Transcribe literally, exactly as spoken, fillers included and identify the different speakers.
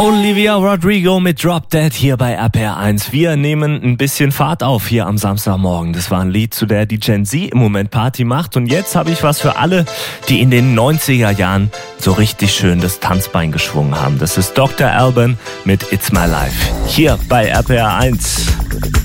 Speaker 1: Olivia Rodrigo mit Drop Dead hier bei R P R eins. Wir nehmen ein bisschen Fahrt auf hier am Samstagmorgen. Das war ein Lied, zu der die Gen Z im Moment Party macht. Und jetzt habe ich was für alle, die in den neunziger Jahren so richtig schön das Tanzbein geschwungen haben. Das ist Doktor Alban mit It's My Life hier bei R P R eins.